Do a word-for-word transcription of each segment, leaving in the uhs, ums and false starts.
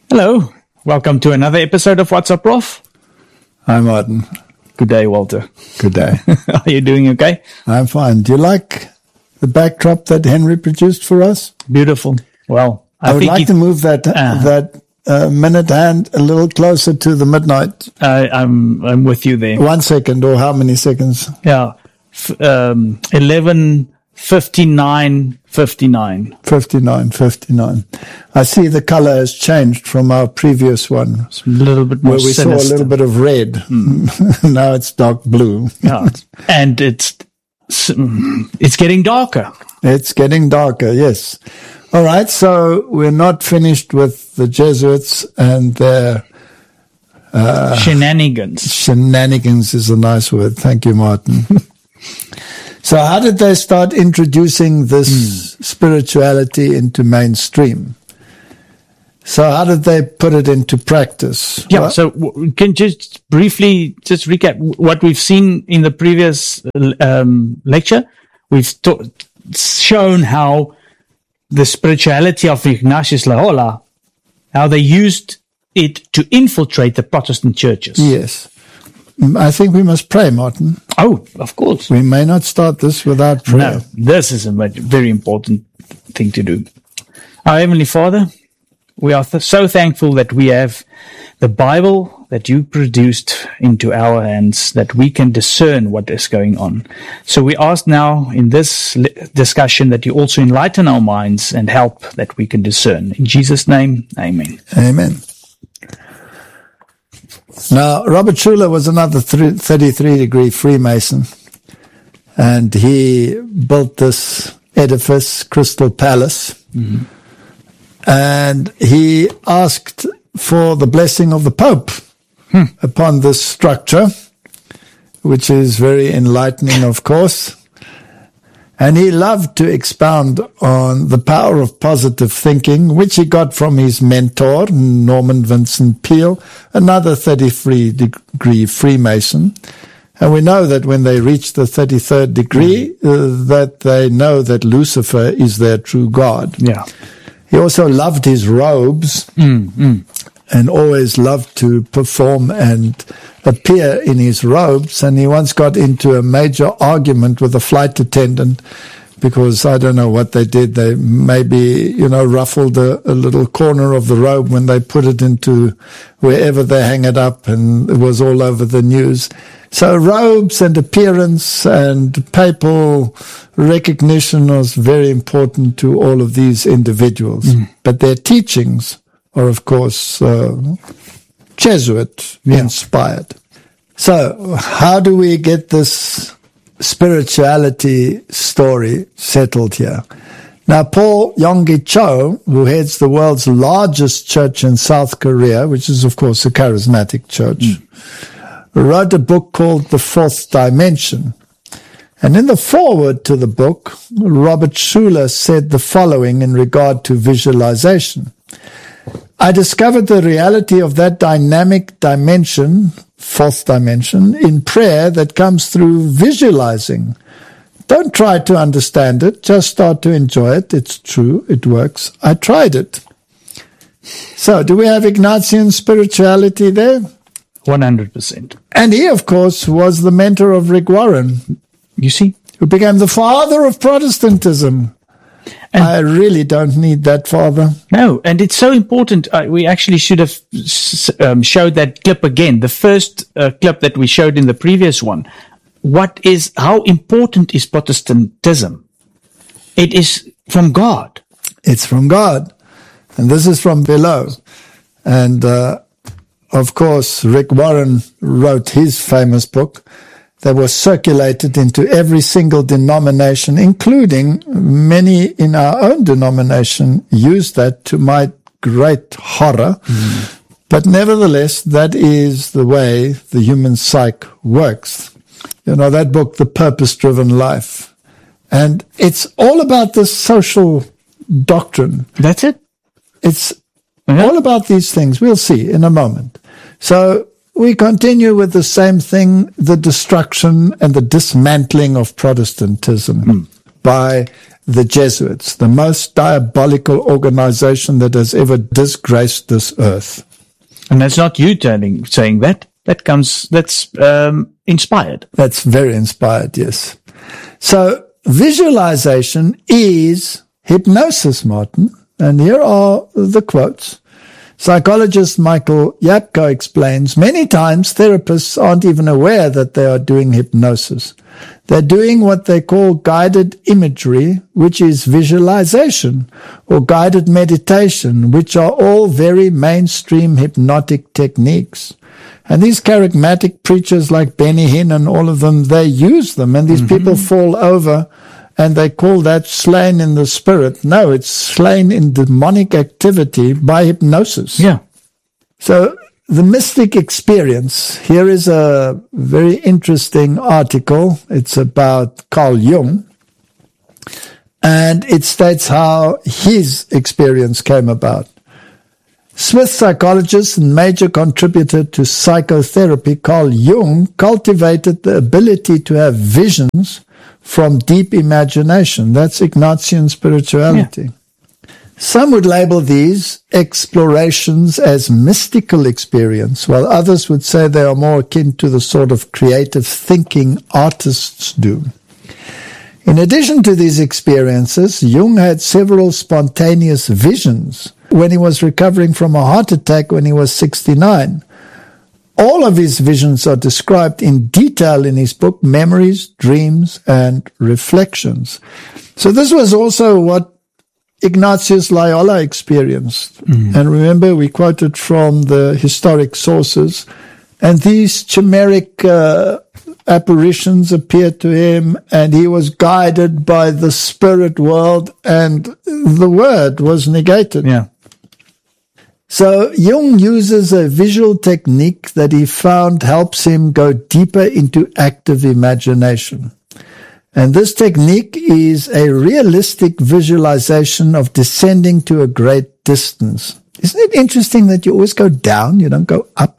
Hello. Welcome to another episode of What's Up, Prof? Hi, Martin. Good day, Walter. Good day. Are you doing okay? I'm fine. Do you like the backdrop that Henry produced for us? Beautiful. Well, I, I would think like it, to move that uh, that uh, minute hand a little closer to the midnight. uh, I'm I'm with you there. One second, or how many seconds? Yeah, F- um, eleven fifty-nine fifty-nine. fifty-nine, fifty-nine. I see the color has changed from our previous one, It's a little bit more where we sinister. saw a little bit of red. Mm. Now it's dark blue. Yeah. And it's it's getting darker. It's getting darker, yes. All right, so we're not finished with the Jesuits and their uh, Shenanigans. shenanigans is a nice word. Thank you, Martin. So how did they start introducing this mm. spirituality into mainstream? So how did they put it into practice? Yeah, Well, so w- can just briefly just recap what we've seen in the previous um, lecture. We've ta- shown how the spirituality of Ignatius Loyola, how they used it to infiltrate the Protestant churches. yes. I think we must pray, Martin. Oh, of course. We may not start this without prayer. No, this is a very important thing to do. Our Heavenly Father, we are th- so thankful that we have the Bible that you produced into our hands, that we can discern what is going on. So we ask now in this li- discussion that you also enlighten our minds and help that we can discern. In Jesus' name, amen. Amen. Now, Robert Schuller was another thirty-three degree Freemason, and he built this edifice, Crystal Palace, mm-hmm. and he asked for the blessing of the Pope hmm. upon this structure, which is very enlightening, of course. And he loved to expound on the power of positive thinking, which he got from his mentor, Norman Vincent Peale, another thirty-three degree Freemason. And we know that when they reach the thirty-third degree, mm. uh, that they know that Lucifer is their true God. Yeah. He also loved his robes mm, mm. and always loved to perform and appear in his robes. And he once got into a major argument with a flight attendant because I don't know what they did. They maybe, you know, ruffled a, a little corner of the robe when they put it into wherever they hang it up, and it was all over the news. So robes and appearance and papal recognition was very important to all of these individuals. Mm. But their teachings are, of course, uh, Jesuit yeah. inspired. So how do we get this spirituality story settled here? Now, Paul Yonggi Cho, who heads the world's largest church in South Korea, which is, of course, a charismatic church, mm. wrote a book called The Fourth Dimension. And in the foreword to the book, Robert Schuller said the following in regard to visualization. I discovered the reality of that dynamic dimension, fourth dimension, in prayer that comes through visualizing. Don't try to understand it, just start to enjoy it. It's true, it works. I tried it. So, do we have Ignatian spirituality there? one hundred percent. And he, of course, was the mentor of Rick Warren. You see? Who became the father of Protestantism. And I really don't need that father. No, and it's so important. Uh, we actually should have um, showed that clip again, the first uh, clip that we showed in the previous one. What is, how important is Protestantism? It is from God. It's from God. And this is from below. And, uh, of course, Rick Warren wrote his famous book that was circulated into every single denomination, including many in our own denomination, used that to my great horror. Mm. But nevertheless, that is the way the human psyche works. You know, that book, The Purpose-Driven Life. And it's all about this social doctrine. That's it? It's uh-huh. all about these things. We'll see in a moment. So we continue with the same thing, the destruction and the dismantling of Protestantism. Mm. by the Jesuits, the most diabolical organization that has ever disgraced this earth. And that's not you telling, saying that. That comes, that's um, inspired. That's very inspired, yes. So visualization is hypnosis, Martin. And here are the quotes. Psychologist Michael Yapko explains, many times therapists aren't even aware that they are doing hypnosis. They're doing what they call guided imagery, which is visualization, or guided meditation, which are all very mainstream hypnotic techniques. And these charismatic preachers like Benny Hinn and all of them, they use them, and these mm-hmm. people fall over, and they call that slain in the spirit. No, it's slain in demonic activity by hypnosis. Yeah. So the mystic experience, here is a very interesting article. It's about Carl Jung, and it states how his experience came about. Swiss psychologist and major contributor to psychotherapy, Carl Jung, cultivated the ability to have visions from deep imagination. That's Ignatian spirituality. Yeah. Some would label these explorations as mystical experience, while others would say they are more akin to the sort of creative thinking artists do. In addition to these experiences, Jung had several spontaneous visions when he was recovering from a heart attack when he was sixty-nine. All of his visions are described in detail in his book, Memories, Dreams, and Reflections. So this was also what Ignatius Loyola experienced. Mm. And remember, we quoted from the historic sources, and these chimeric uh, apparitions appeared to him, and he was guided by the spirit world, and the word was negated. Yeah. So Jung uses a visual technique that he found helps him go deeper into active imagination. And this technique is a realistic visualization of descending to a great distance. Isn't it interesting that you always go down, you don't go up?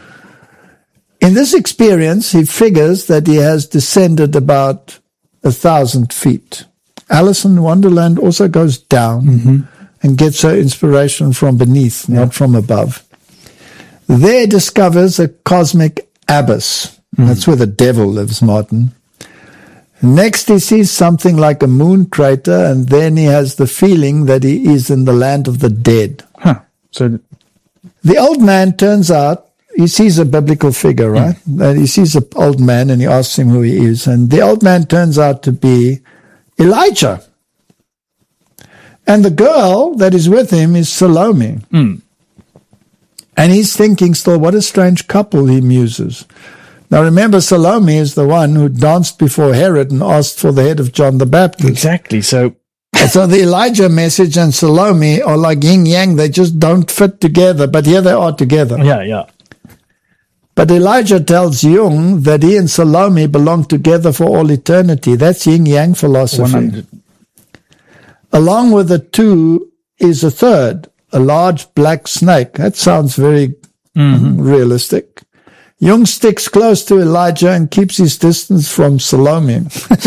In this experience, he figures that he has descended about a thousand feet. Alice in Wonderland also goes down. Mm-hmm. And gets her inspiration from beneath, yeah. not from above. There discovers a cosmic abyss. Mm. That's where the devil lives, Martin. Next he sees something like a moon crater, and then he has the feeling that he is in the land of the dead. Huh. So the old man turns out, he sees a biblical figure, right? Mm. And he sees an old man, and he asks him who he is. And the old man turns out to be Elijah. And the girl that is with him is Salome. Mm. And he's thinking still, what a strange couple, he muses. Now remember, Salome is the one who danced before Herod and asked for the head of John the Baptist. Exactly. So, so the Elijah message and Salome are like yin yang. They just don't fit together. But here they are together. Yeah, yeah. But Elijah tells Jung that he and Salome belong together for all eternity. That's yin yang philosophy. one hundred Along with the two is a third, a large black snake. That sounds very mm-hmm. realistic. Jung sticks close to Elijah and keeps his distance from Salome.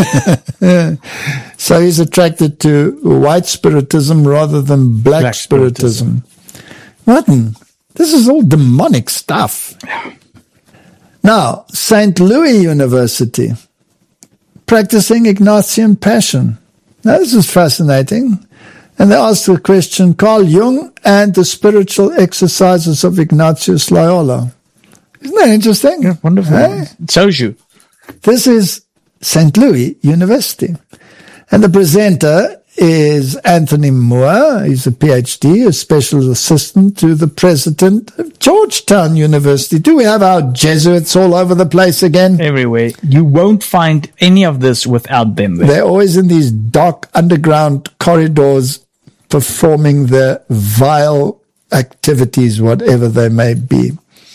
So he's attracted to white spiritism rather than black, black spiritism. spiritism. Martin, this is all demonic stuff. Now, Saint Louis University, practicing Ignatian Passion. Now, this is fascinating. And they asked the question, Carl Jung and the spiritual exercises of Ignatius Loyola. Isn't that interesting? Yeah, wonderful. Hey? It shows you. This is Saint Louis University. And the presenter is Anthony Moore. He's a P H D, a special assistant to the president of Georgetown University. Do we have our Jesuits all over the place again? Everywhere. You won't find any of this without them there. They're always in these dark underground corridors performing their vile activities, whatever they may be.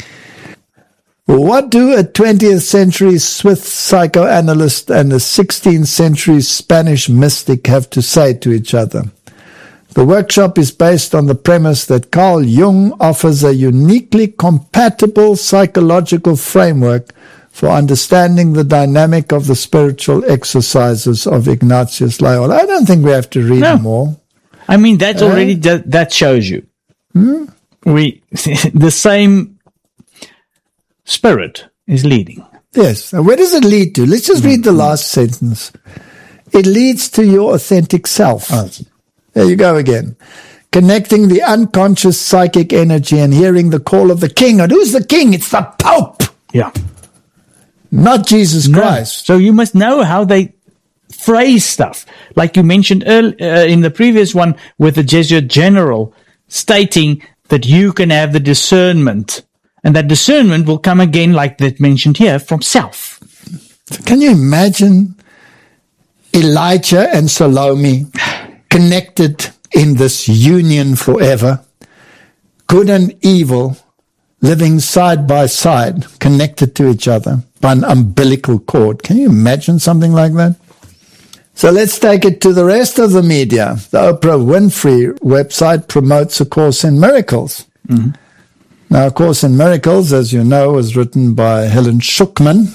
What do a twentieth century Swiss psychoanalyst and a sixteenth century Spanish mystic have to say to each other? The workshop is based on the premise that Carl Jung offers a uniquely compatible psychological framework for understanding the dynamic of the spiritual exercises of Ignatius Loyola. I don't think we have to read No. more. I mean, that's Uh, already, that, that shows you. Hmm? We, the same spirit is leading. Yes. Now, where does it lead to? Let's just read the last sentence. It leads to your authentic self. There you go again. Connecting the unconscious psychic energy and hearing the call of the king. And who's the king? It's the Pope, Yeah. not Jesus No. Christ. So you must know how they phrase stuff. Like you mentioned earl- uh, in the previous one with the Jesuit general stating that you can have the discernment. And that discernment will come again, like that mentioned here, from self. So can you imagine Elijah and Salome connected in this union forever? Good and evil living side by side, connected to each other by an umbilical cord. Can you imagine something like that? So let's take it to the rest of the media. The Oprah Winfrey website promotes A Course in Miracles. Mm-hmm. Now, A Course in Miracles, as you know, was written by Helen Schucman,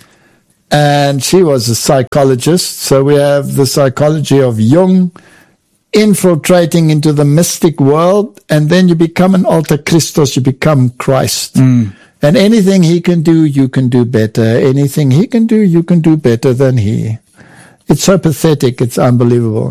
and she was a psychologist. So we have the psychology of Jung infiltrating into the mystic world, and then you become an alter Christos, you become Christ. Mm. And anything he can do, you can do better. Anything he can do, you can do better than he. It's so pathetic, it's unbelievable.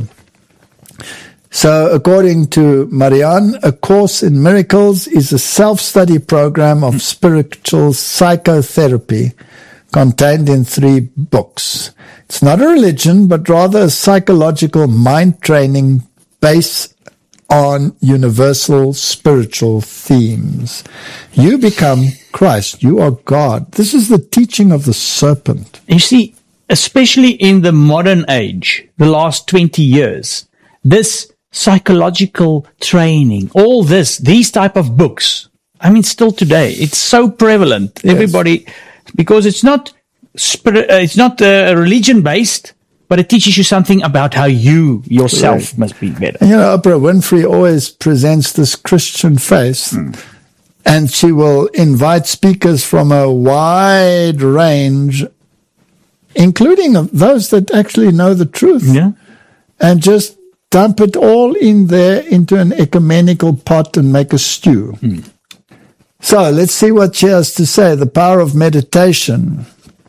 So according to Marianne, A Course in Miracles is a self-study program of spiritual psychotherapy contained in three books. It's not a religion, but rather a psychological mind training based on universal spiritual themes. You become Christ. You are God. This is the teaching of the serpent. You see, especially in the modern age, the last twenty years, this psychological training, all this, these type of books, I mean, still today, it's so prevalent. Yes. Everybody, because it's not spirit, uh, it's not uh, religion based, but it teaches you something about how you yourself right. must be better. And, you know, Oprah Winfrey always presents this Christian face, mm. and she will invite speakers from a wide range, including those that actually know the truth, yeah. and just dump it all in there into an ecumenical pot and make a stew. Mm. So let's see what she has to say. The power of meditation.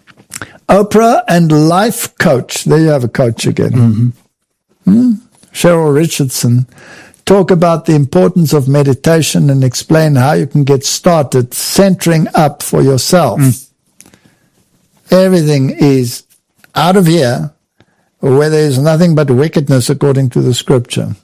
Oprah and life coach. There you have a coach again. Mm-hmm. Hmm? Cheryl Richardson talk about the importance of meditation and explain how you can get started centering up for yourself. Mm. Everything is out of here where there is nothing but wickedness according to the scripture.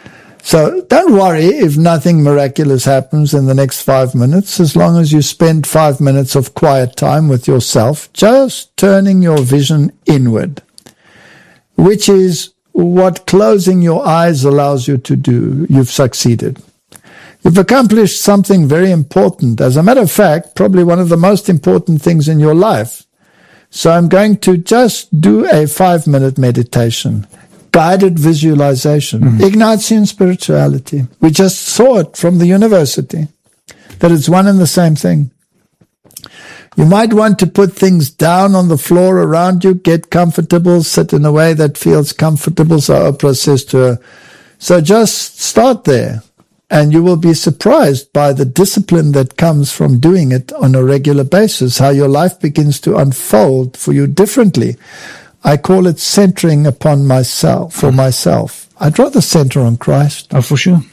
So don't worry if nothing miraculous happens in the next five minutes, as long as you spend five minutes of quiet time with yourself, just turning your vision inward, which is what closing your eyes allows you to do. You've succeeded. You've accomplished something very important. As a matter of fact, probably one of the most important things in your life. So I'm going to just do a five-minute meditation. Guided visualization, mm-hmm. Ignatian spirituality. We just saw it from the university, that it's one and the same thing. You might want to put things down on the floor around you, get comfortable, sit in a way that feels comfortable, so Oprah says to her. So just start there, and you will be surprised by the discipline that comes from doing it on a regular basis, how your life begins to unfold for you differently. I call it centering upon myself, for myself. I'd rather center on Christ. Oh, for sure.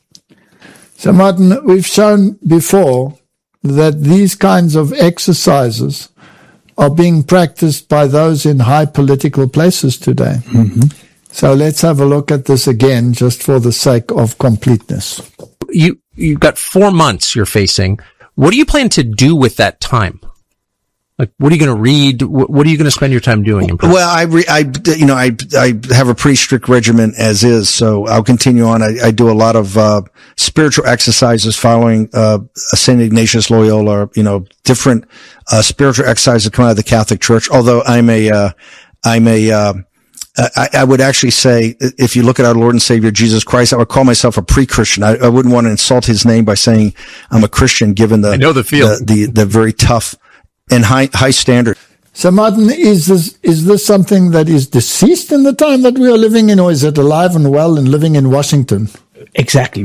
So, Martin, we've shown before that these kinds of exercises are being practiced by those in high political places today. Mm-hmm. So let's have a look at this again, just for the sake of completeness. You, you've got four months you're facing. What do you plan to do with that time? Like, what are you going to read? What are you going to spend your time doing? In well, I, re, I, you know, I, I have a pretty strict regimen as is, so I'll continue on. I, I do a lot of, uh, spiritual exercises following, uh, Saint Ignatius Loyola, you know, different, uh, spiritual exercises that come out of the Catholic Church. Although I'm a, uh, I'm a, uh, I, I would actually say, if you look at our Lord and Savior Jesus Christ, I would call myself a pre-Christian. I, I wouldn't want to insult his name by saying I'm a Christian, given the, I know the feel. the, the, the very tough and high high standard. So, Martin, is this is this something that is deceased in the time that we are living in, or is it alive and well and living in Washington? Exactly.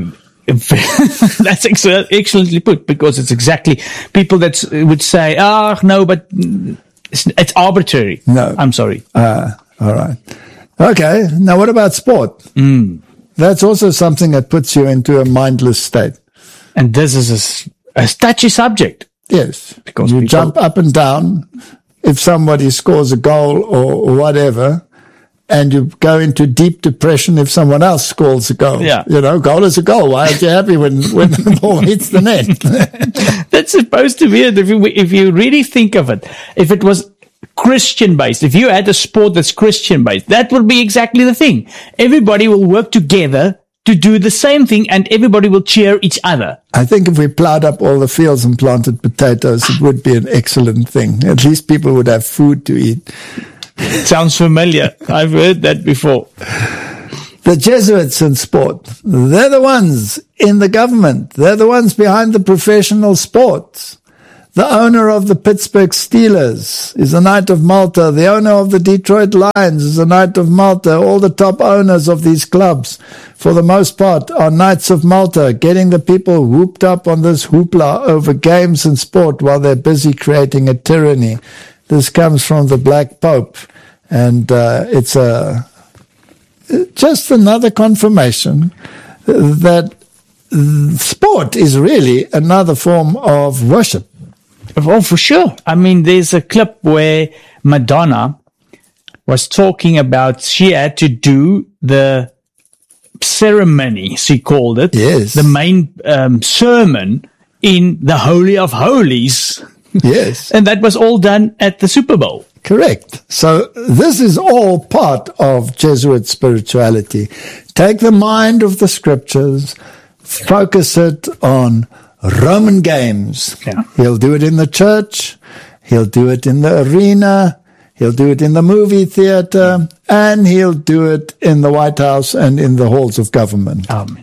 That's ex- excellently put, because it's exactly people that would say, "Ah, oh, no, but it's, it's arbitrary." No, I'm sorry. Uh, all right. Okay. Now, what about sport? Mm. That's also something that puts you into a mindless state. And this is a, a touchy subject. Yes, because you people jump up and down if somebody scores a goal or, or whatever, and you go into deep depression if someone else scores a goal. Yeah. You know, goal is a goal. Why aren't you happy when, when the ball hits the net? That's supposed to be it. If you, if you really think of it, if it was Christian based, if you had a sport that's Christian based, that would be exactly the thing. Everybody will work together to do the same thing, and everybody will cheer each other. I think if we plowed up all the fields and planted potatoes, it would be an excellent thing. At least people would have food to eat. Sounds familiar. I've heard that before. The Jesuits in sport, they're the ones in the government. They're the ones behind the professional sports. The owner of the Pittsburgh Steelers is a Knight of Malta. The owner of the Detroit Lions is a Knight of Malta. All the top owners of these clubs, for the most part, are Knights of Malta, getting the people whooped up on this hoopla over games and sport while they're busy creating a tyranny. This comes from the Black Pope, and uh, it's a just another confirmation that sport is really another form of worship. Oh, for sure. I mean, there's a clip where Madonna was talking about she had to do the ceremony, she called it. Yes. The main um, sermon in the Holy of Holies. Yes. And that was all done at the Super Bowl. Correct. So this is all part of Jesuit spirituality. Take the mind of the scriptures, focus it on Roman games. Yeah. He'll do it in the church. He'll do it in the arena. He'll do it in the movie theater. And he'll do it in the White House and in the halls of government. Amen.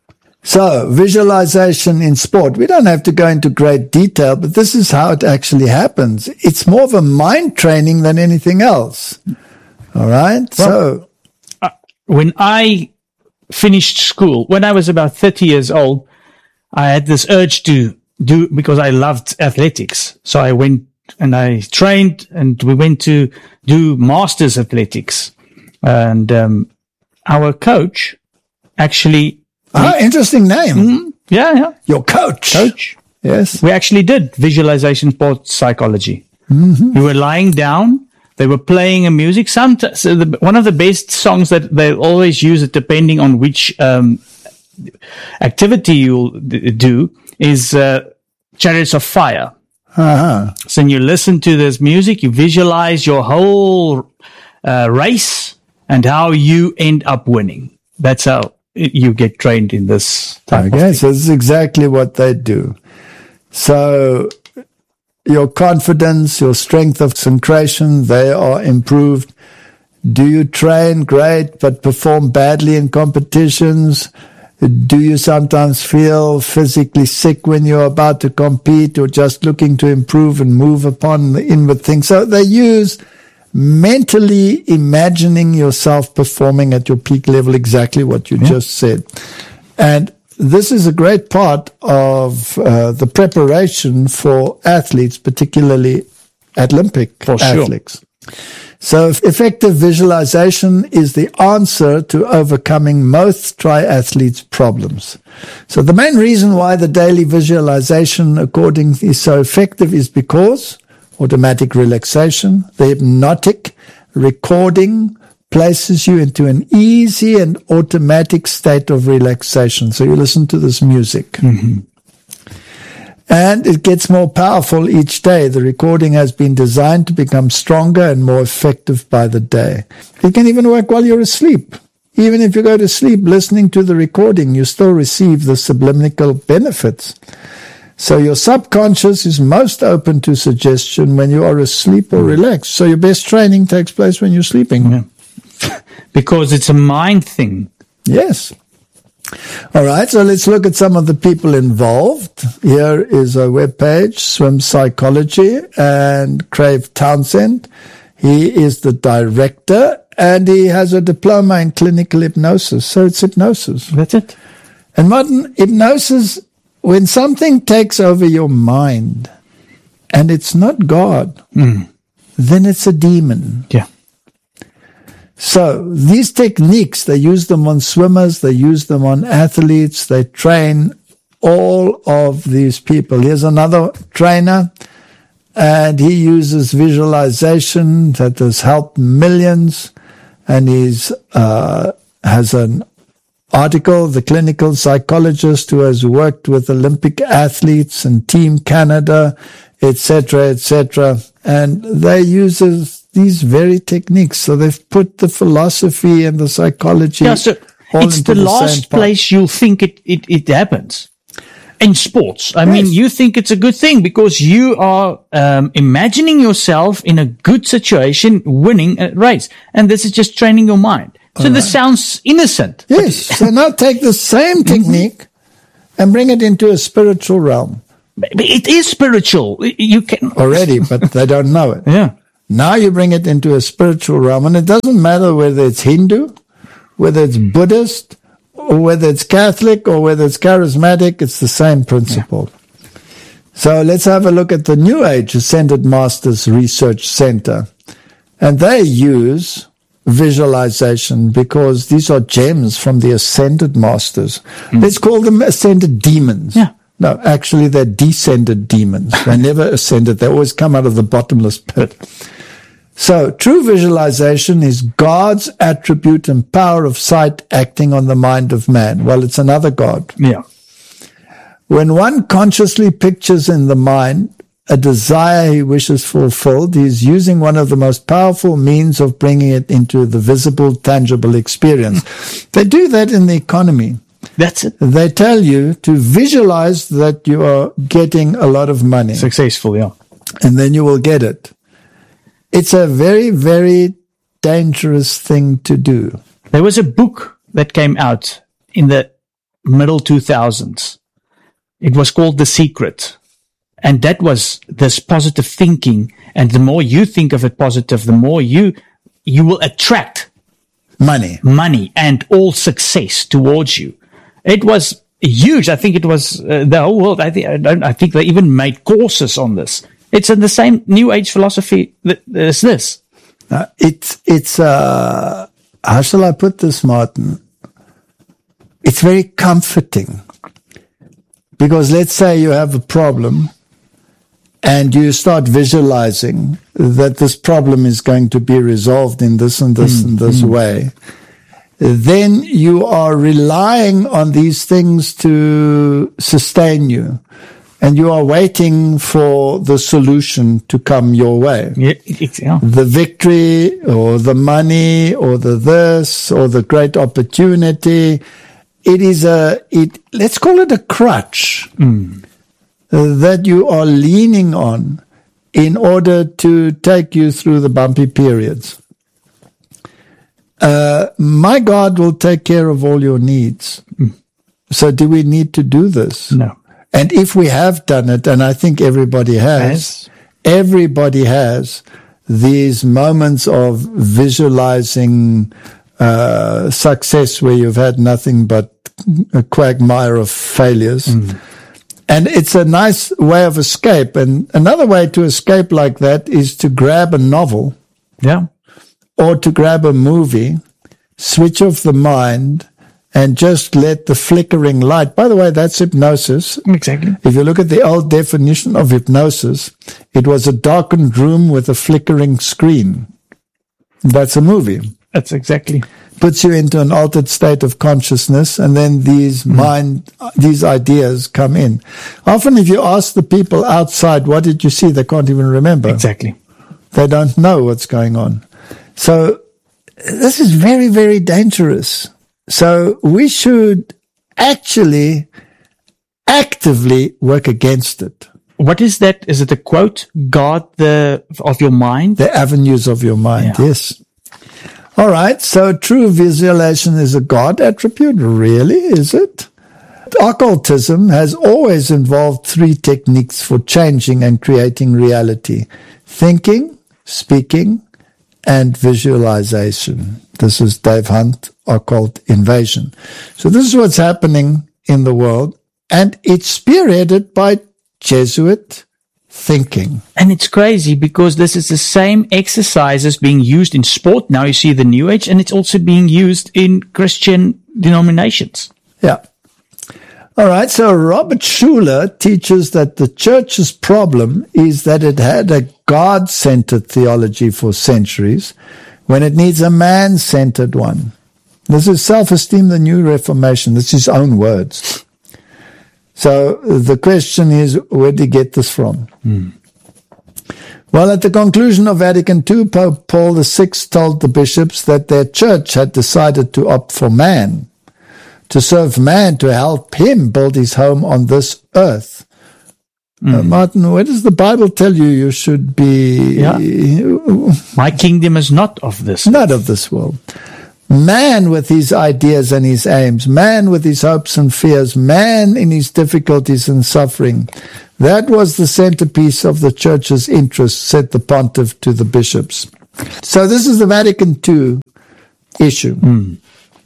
So, visualization in sport. We don't have to go into great detail, but this is how it actually happens. It's more of a mind training than anything else. All right? Well, so, uh, when I finished school, when I was about thirty years old, I had this urge to do, because I loved athletics. So I went and I trained, and we went to do masters athletics. And um, our coach actually... ah, interesting name. Mm, yeah, yeah. Your coach. Coach. Yes. We actually did visualization sports psychology. Mm-hmm. We were lying down. They were playing a music. Some t- so the, one of the best songs that they always use, it depending on which um, activity you'll d- do, is uh, Chariots of Fire. Uh-huh. So when you listen to this music, you visualize your whole uh, race and how you end up winning. That's how you get trained in this type Okay, of so this is exactly what they do. So your confidence, your strength of concentration, they are improved. Do you train? Great, but perform badly in competitions? Do you sometimes feel physically sick when you're about to compete, or just looking to improve and move upon the inward thing? So they use mentally imagining yourself performing at your peak level, exactly what you yeah. just said. And this is a great part of uh, the preparation for athletes, particularly Olympic for athletes. Sure. So effective visualization is the answer to overcoming most triathletes' problems. So the main reason why the daily visualization according is so effective is because automatic relaxation, the hypnotic recording places you into an easy and automatic state of relaxation. So you listen to this music. Mm-hmm. And it gets more powerful each day. The recording has been designed to become stronger and more effective by the day. It can even work while you're asleep. Even if you go to sleep listening to the recording, you still receive the subliminal benefits. So your subconscious is most open to suggestion when you are asleep or relaxed. So your best training takes place when you're sleeping. Yeah. Because it's a mind thing. Yes. All right, so let's look at some of the people involved. Here is a webpage, Swim Psychology, and Craig Townsend. He is the director, and he has a diploma in clinical hypnosis. So it's hypnosis. That's it. And modern hypnosis, when something takes over your mind, and it's not God, Mm. then it's a demon. Yeah. So these techniques, they use them on swimmers, they use them on athletes, they train all of these people. Here's another trainer, and he uses visualization that has helped millions, and he's uh, has an article, The Clinical Psychologist Who Has Worked with Olympic Athletes and Team Canada, et cetera, et cetera. And they use these very techniques. So they've put the philosophy and the psychology. Yeah, so all it's into the, the last same pot. place you'll think it, it, it happens. In sports, I Yes. mean, you think it's a good thing because you are um, imagining yourself in a good situation, winning a race. And this is just training your mind. So this sounds innocent. Yes. So now take the same technique and bring it into a spiritual realm But it is spiritual. You can already, but they don't know it. Yeah. Now you bring it into a spiritual realm, and it doesn't matter whether it's Hindu, whether it's Buddhist, or whether it's Catholic, or whether it's charismatic, it's the same principle. Yeah. So let's have a look at the New Age Ascended Masters Research Center. And they use visualization because these are gems from the Ascended Masters. Mm. Let's call them Ascended Demons. Yeah. No, actually they're descended demons. They never ascended. They always come out of the bottomless pit. So true visualization is God's attribute and power of sight acting on the mind of man. Well, it's another God. Yeah. When one consciously pictures in the mind a desire he wishes fulfilled, he is using one of the most powerful means of bringing it into the visible, tangible experience. They do that in the economy. That's it. They tell you to visualize that you are getting a lot of money, Successful, yeah. and then you will get it. It's a very, very dangerous thing to do. There was a book that came out in the middle two thousands. It was called The Secret. And that was this positive thinking. And the more you think of it positive, the more you, you will attract Money. money and all success towards you. It was huge. I think it was uh, the whole world. I think, I don't, I think they even made courses on this. It's in the same New Age philosophy that as this. Uh, it's, it's, uh, how shall I put this, Martin? It's very comforting. Because let's say you have a problem and you start visualizing that this problem is going to be resolved in this and this mm, and this mm. way. Then you are relying on these things to sustain you. And you are waiting for the solution to come your way. Yeah, it's, yeah. The victory or the money or the this or the great opportunity. It is a, it, let's call it a crutch mm. uh, that you are leaning on in order to take you through the bumpy periods. Uh, my God will take care of all your needs. Mm. So do we need to do this? No. And if we have done it, and I think everybody has, Yes. everybody has these moments of visualizing uh, success where you've had nothing but a quagmire of failures. Mm. And it's a nice way of escape. And another way to escape like that is to grab a novel. Yeah. Or to grab a movie, switch off the mind, and just let the flickering light. By the way, that's hypnosis. Exactly. If you look at the old definition of hypnosis, it was a darkened room with a flickering screen. That's a movie. That's exactly. Puts you into an altered state of consciousness, and then these mm. mind, these ideas come in. Often if you ask the people outside, what did you see? They can't even remember. Exactly. They don't know what's going on. So this is very, very dangerous. So we should actually actively work against it. What is that? Is it a quote? God the of your mind? The avenues of your mind, Yeah. yes. All right, so true visualization is a God attribute. Really, is it? Occultism has always involved three techniques for changing and creating reality: thinking, speaking, and visualization. This is Dave Hunt, Occult Invasion. So this is what's happening in the world, and it's spearheaded by Jesuit thinking. And it's crazy because this is the same exercises being used in sport. Now you see the New Age, and it's also being used in Christian denominations. Yeah. All right. So Robert Schuller teaches that the church's problem is that it had a God-centered theology for centuries when it needs a man-centered one. This is Self-Esteem, the New Reformation. That's his own words. So the question is, where did he get this from? Mm. Well, at the conclusion of Vatican Two, Pope Paul the Sixth told the bishops that their church had decided to opt for man, to serve man, to help him build his home on this earth. Mm. Uh, Martin, where does the Bible tell you you should be? Yeah. My kingdom is not of this. Not of this world. Man with his ideas and his aims, man with his hopes and fears, man in his difficulties and suffering. That was the centerpiece of the church's interests, said the pontiff to the bishops. So this is the Vatican Two issue. Mm.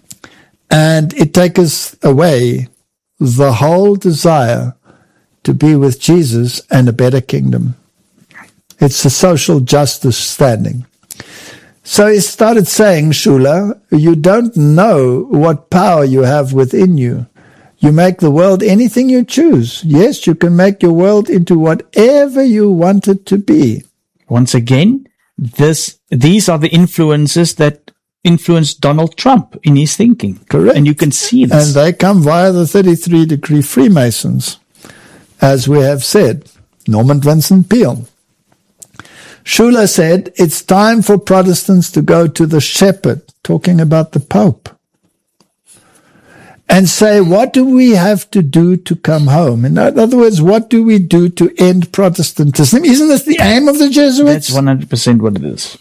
And it takes away the whole desire to be with Jesus and a better kingdom. It's a social justice standing. So he started saying, Schuller, you don't know what power you have within you. You make the world anything you choose. Yes, you can make your world into whatever you want it to be. Once again, this these are the influences that influenced Donald Trump in his thinking. Correct. And you can see this. And they come via the thirty-three degree Freemasons, as we have said. Norman Vincent Peale. Schuller said, it's time for Protestants to go to the shepherd, talking about the Pope, and say, what do we have to do to come home? In other words, what do we do to end Protestantism? Isn't this the aim of the Jesuits? That's one hundred percent what it is.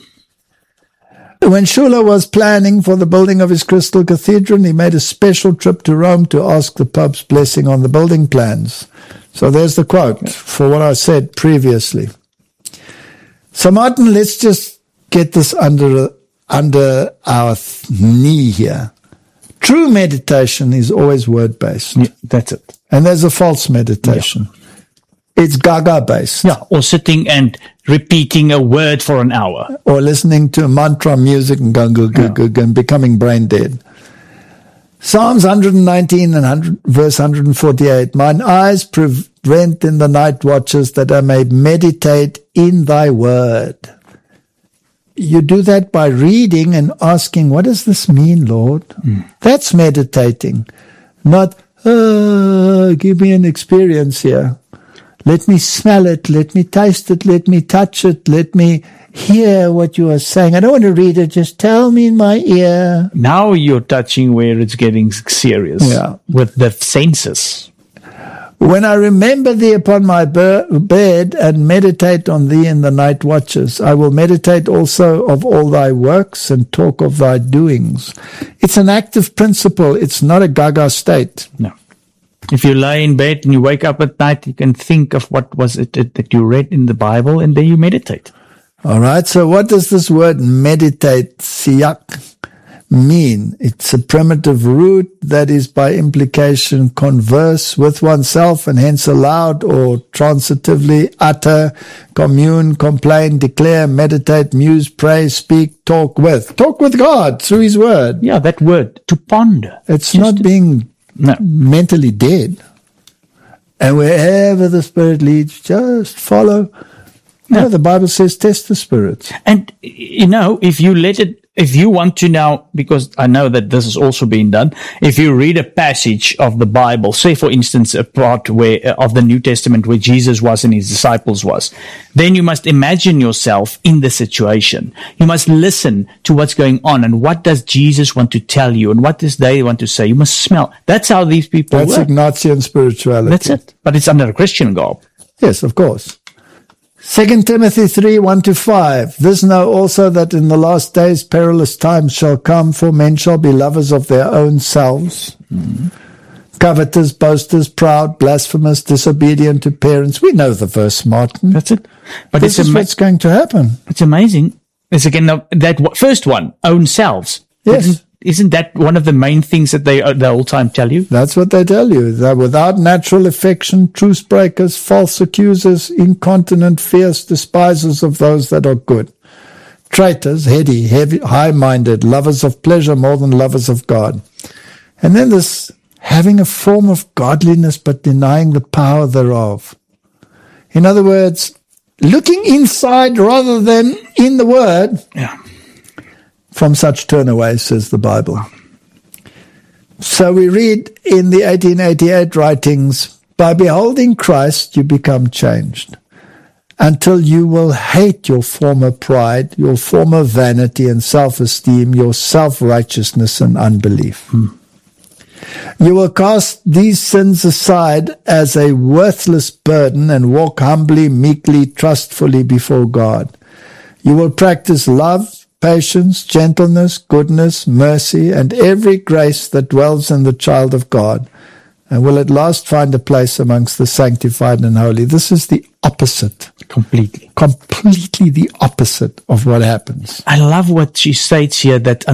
When Schuller was planning for the building of his Crystal Cathedral, he made a special trip to Rome to ask the Pope's blessing on the building plans. So there's the quote for what I said previously. So, Martin, let's just get this under under our th- knee here. True meditation is always word-based. Yeah, that's it. And there's a false meditation. Yeah. It's gaga-based. Yeah, or sitting and repeating a word for an hour. Or listening to mantra music and, gung, gung, gung, gung, and becoming brain dead. Psalms one nineteen and one hundred, verse one forty-eight. Mine eyes prevent in the night watches that I may meditate in thy word. You do that by reading and asking, what does this mean, Lord? Mm. That's meditating. Not, oh, give me an experience here. Let me smell it. Let me taste it. Let me touch it. Let me hear what you are saying. I don't want to read it. Just tell me in my ear. Now you're touching where it's getting serious. Yeah. With the senses. When I remember thee upon my ber- bed and meditate on thee in the night watches, I will meditate also of all thy works and talk of thy doings. It's an active principle. It's not a gaga state. No. If you lie in bed and you wake up at night, you can think of what was it that you read in the Bible, and then you meditate. All right. So what does this word meditate, siyak, mean? It's a primitive root that is by implication converse with oneself and hence aloud or transitively utter, commune, complain, declare, meditate, muse, pray, speak, talk with. Talk with God through his word. Yeah, that word, to ponder. It's Just not being no. mentally dead. And wherever the Spirit leads, just follow. No, the Bible says test the spirits. And, you know, if you let it, if you want to now, because I know that this is also being done, if you read a passage of the Bible, say for instance a part where uh, of the New Testament where Jesus was and his disciples was, then you must imagine yourself in the situation. You must listen to what's going on and what does Jesus want to tell you and what does they want to say. You must smell. That's how these people That's work. Ignatian spirituality. That's it. But it's under a Christian garb. Yes, of course. Second Timothy three, one to five. This know also that in the last days perilous times shall come, for men shall be lovers of their own selves, mm-hmm. covetous, boasters, proud, blasphemous, disobedient to parents. We know the verse, Martin. That's it. But this it's is ama- what's going to happen. It's amazing. It's again the, that w- first one, own selves. Yes. Isn't, isn't that one of the main things that they uh, the whole time tell you? That's what they tell you. They're without natural affection, truce breakers, false accusers, incontinent, fierce, despisers of those that are good. Traitors, heady, heavy, high-minded, lovers of pleasure more than lovers of God. And then this having a form of godliness but denying the power thereof. In other words, looking inside rather than in the Word. Yeah. From such turn away, says the Bible. So we read in the eighteen eighty-eight writings, by beholding Christ you become changed, until you will hate your former pride, your former vanity and self-esteem, your self-righteousness and unbelief. Hmm. You will cast these sins aside as a worthless burden and walk humbly, meekly, trustfully before God. You will practice love, patience, gentleness, goodness, mercy, and every grace that dwells in the child of God, and will at last find a place amongst the sanctified and holy. This is the opposite. Completely. Completely the opposite of what happens. I love what she states here, that